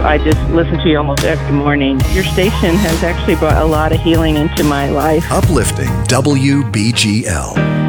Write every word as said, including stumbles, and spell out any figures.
I just listen to you almost every morning. Your station has actually brought a lot of healing into my life. Uplifting W B G L.